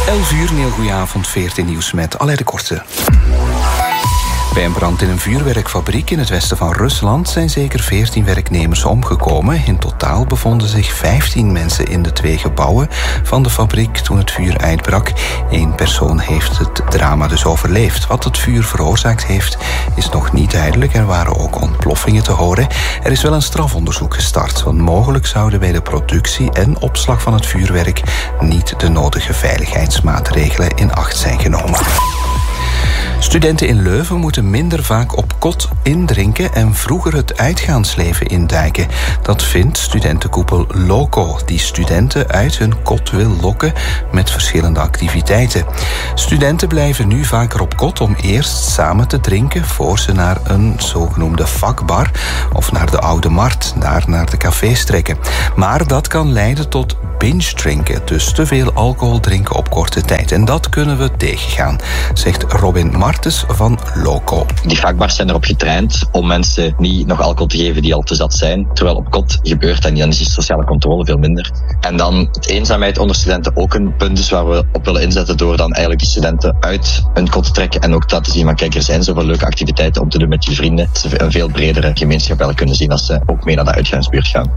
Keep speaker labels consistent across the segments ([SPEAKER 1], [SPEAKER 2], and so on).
[SPEAKER 1] 11 uur, een heel goede avond, 14 nieuws met Alain de Korte. Bij een brand in een vuurwerkfabriek in het westen van Rusland zijn zeker 14 werknemers omgekomen. In totaal bevonden zich 15 mensen in de 2 gebouwen van de fabriek toen het vuur uitbrak. 1 persoon heeft het drama dus overleefd. Wat het vuur veroorzaakt heeft, is nog niet duidelijk. Er waren ook ontploffingen te horen. Er is wel een strafonderzoek gestart, want mogelijk zouden bij de productie en opslag van het vuurwerk niet de nodige veiligheidsmaatregelen in acht zijn genomen. Studenten in Leuven moeten minder vaak op kot indrinken en vroeger het uitgaansleven induiken. Dat vindt studentenkoepel LOCO, die studenten uit hun kot wil lokken met verschillende activiteiten. Studenten blijven nu vaker op kot om eerst samen te drinken voor ze naar een zogenoemde vakbar of naar de Oude Markt, naar de cafés trekken. Maar dat kan leiden tot binge drinken, dus te veel alcohol drinken op korte tijd. En dat kunnen we tegengaan, zegt Robin Martens van LOCO.
[SPEAKER 2] Die vakbars zijn erop getraind om mensen niet nog alcohol te geven die al te zat zijn. Terwijl op kot gebeurt dat niet, dan is die sociale controle veel minder. En dan het eenzaamheid onder studenten ook een punt is waar we op willen inzetten door dan eigenlijk die studenten uit hun kot te trekken en ook te laten zien van kijk, er zijn zoveel leuke activiteiten om te doen met je vrienden. Dat ze een veel bredere gemeenschap wel kunnen zien als ze ook mee naar de uitgaansbuurt gaan.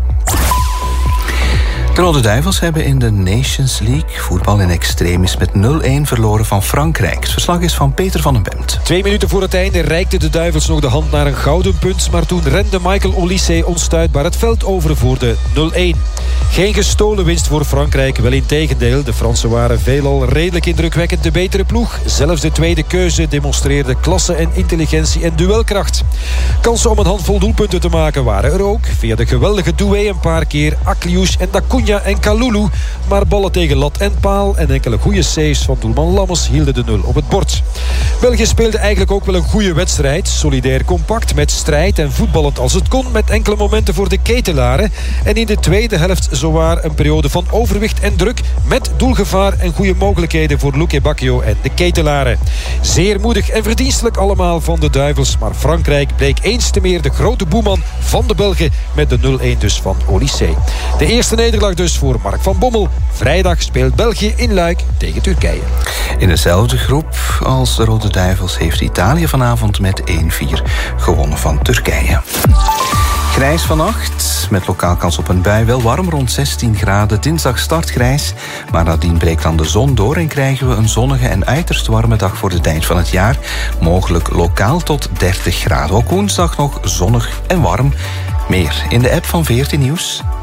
[SPEAKER 1] De Rode Duivels hebben in de Nations League voetbal in extremis met 0-1 verloren van Frankrijk. Het verslag is van Peter van den Bemt.
[SPEAKER 3] 2 minuten voor het einde reikten de Duivels nog de hand naar een gouden punt, maar toen rende Michael Olise onstuitbaar het veld over voor de 0-1. Geen gestolen winst voor Frankrijk, wel integendeel. De Fransen waren veelal redelijk indrukwekkend de betere ploeg. Zelfs de tweede keuze demonstreerde klasse en intelligentie en duelkracht. Kansen om een handvol doelpunten te maken waren er ook. Via de geweldige doué een paar keer Akliouche en Dacunia en Kalulu. Maar ballen tegen lat en paal en enkele goede saves van doelman Lammers hielden de 0 op het bord. België speelde eigenlijk ook wel een goede wedstrijd. Solidair compact, met strijd en voetballend als het kon, met enkele momenten voor de ketelaren. En in de tweede helft zowaar een periode van overwicht en druk, met doelgevaar en goede mogelijkheden voor Luque Bacchio en de ketelaren. Zeer moedig en verdienstelijk allemaal van de Duivels, maar Frankrijk bleek eens te meer de grote boeman van de Belgen met de 0-1 dus van Olise. De eerste nederlaag dus voor Mark van Bommel. Vrijdag speelt België in Luik tegen Turkije.
[SPEAKER 1] In dezelfde groep als de Rode Duivels heeft Italië vanavond met 1-4 gewonnen van Turkije. Grijs vannacht, met lokaal kans op een bui. Wel warm, rond 16 graden. Dinsdag start grijs, maar nadien breekt dan de zon door en krijgen we een zonnige en uiterst warme dag voor de tijd van het jaar. Mogelijk lokaal tot 30 graden. Ook woensdag nog zonnig en warm. Meer in de app van 14 Nieuws.